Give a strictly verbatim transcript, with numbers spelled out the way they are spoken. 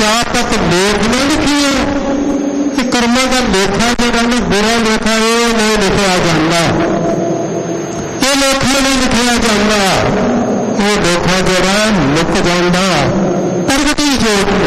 ਚਾਹ ਤੱਕ ਲੇਖ ਨਾ ਲਿਖੀਏ ਕਿ ਕਰਮਾਂ ਦਾ ਲੇਖਾ ਜਿਹੜਾ ਨਾ ਬੁਰਾ ਲੇਖਾ ਇਹ ਨਹੀਂ ਲਿਖਿਆ ਜਾਂਦਾ।